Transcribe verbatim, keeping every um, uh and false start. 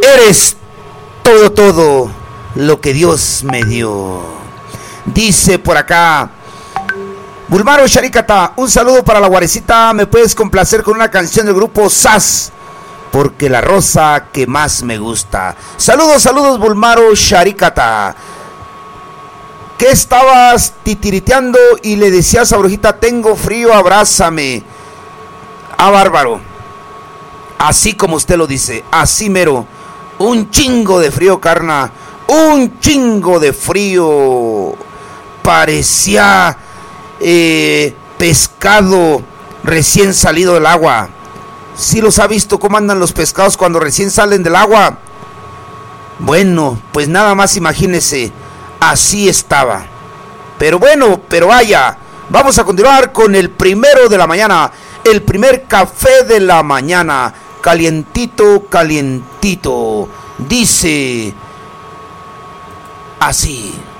Eres todo, todo lo que Dios me dio. Dice por acá Bulmaro Sharikata, un saludo para la guarecita. ¿Me puedes complacer con una canción del grupo S A S? Porque la rosa que más me gusta. Saludos, saludos Bulmaro Sharikata. ¿Qué estabas titiriteando y le decías a Brujita, tengo frío, abrázame? Ah, bárbaro. Así como usted lo dice, así mero. Un chingo de frío, carna. Un chingo de frío. Parecía eh, pescado recién salido del agua. ¿Sí los ha visto cómo andan los pescados cuando recién salen del agua? Bueno, pues nada más imagínese. Así estaba. Pero bueno, pero vaya. Vamos a continuar con el primero de la mañana. El primer café de la mañana. Calientito, calientito. Dice así.